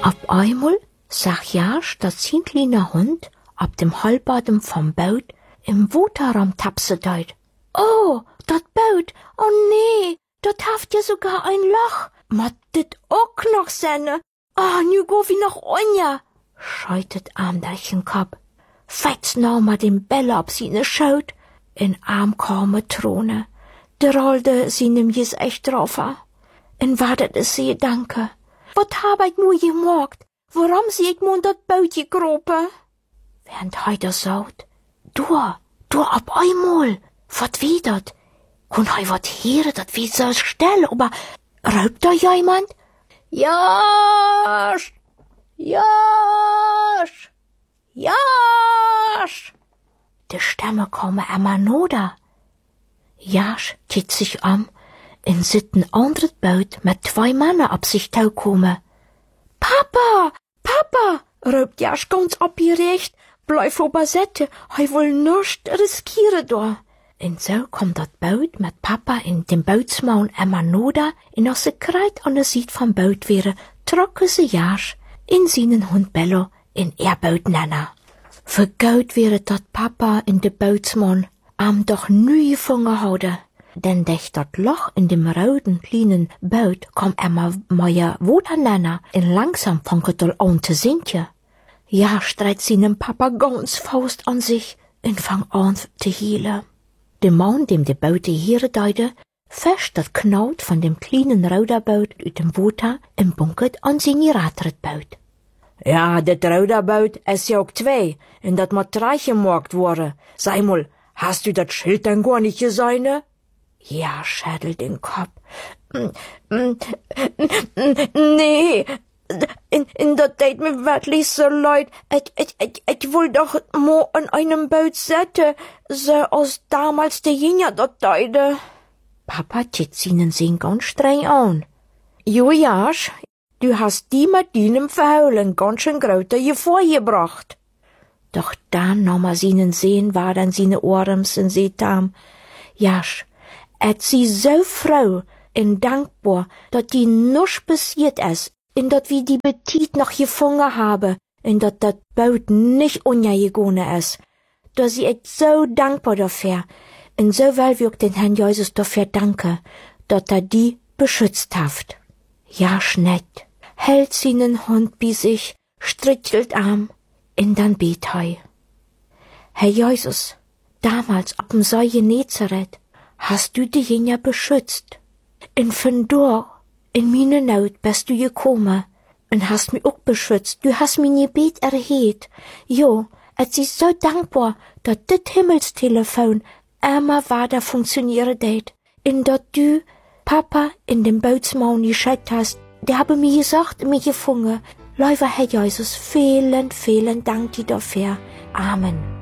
Auf einmal sah Jasch, dass sein kleiner Hund ab dem Halbadem vom Boot im Waterraum tapsen deut. Oh, dat Boot, oh nee, dat haft ja sogar ein Loch. Ma dit auch noch senne. Ah, nu go wie noch onja, scheutet Arm durch den Kopf. Fetz nou ma den Bella ab seine Schaut, in Arm kamen Trone. Der rollte seinem jes echt drauf. En wartet es sie danke. Wat hab ich nur gemacht? Warum sie ich mun dat Boot gekropen? Während heute sagt, du ab einmal, wat wie dat? Kun hei wat hören, dat wie so still, aber raubt da jemand? Jasch! Jasch! Jasch! Die Stimme komme immer noder. Jasch kiet sich en sieht ein anderes Boot mit 2 Männern ab sich tau komme. Papa! Papa! Raubt Jasch ganz abgerecht. Bleib ober Sette, hei wohl nuscht riskieren da. En so kommt dat Boot mit Papa in dem Bootsmaun immer noder, en als se kreit an der Sied vom Boot wäre, trocken se Jasch in seinen Hund Bello in Boot nennen. Vergaut wäre dat Papa in de Bootsmann doch nie gefangen houden. Denn durch dat Loch in dem roten kleinen Boot kom mehr Water nennen en langsam fangt an zu sinken. Ja, streit seinem Papa ganz Faust an sich en fang an zu hielen. De Mann, dem de Boot hier deide, fest dat Knaut von dem kleinen Ruderboot uit dem Water en bunkert an seine Radredboot. Ja, dit Ruderboot is ja ook 2 en dat moet 3 gemaakt worden. Sei mal, hast du dat Schild denn gar nicht gesehen? Ja, schädelt den Kopf. Nee, in dat deed mir wirklich so leid. Ich will doch mo an einem Boot setzen, so als damals der Jinja dat deide. Papa tät ihnen sehen ganz streng an. Jo, Jasch, du hast die mit deinem Verheulen ganz schön gröter vorgebracht. Doch dann nahm er seinen sehen, war dann seine Ohrems in Seetam. Jasch, sie so froh en dankbar, dat die nusch passiert is, en dat wie die Betit noch gefangen habe, en dat Boot nicht untergegangen is. Da sie echt so dankbar dafür, en so will wir auch den Herrn Jesus dafür danken, dat die beschützt haft. Ja, nett, hält seinen Hund bei sich, strichelt Arm, en dann bet hei. Herr Jesus, damals ab dem See Genezareth, hast du die Jinja beschützt. En von dort, in meine Not, bist du gekommen, und hast mich auch beschützt. Du hast mein Gebet erhört. Jo, es ist so dankbar, dass das Himmelstelefon immer weiter funktionieren det. Und dass du, Papa, in dem Bootsmann geschickt hast, der habe mir gesagt, mich gefunden. Lieber Herr Jesus, vielen, vielen Dank dir dafür. Amen.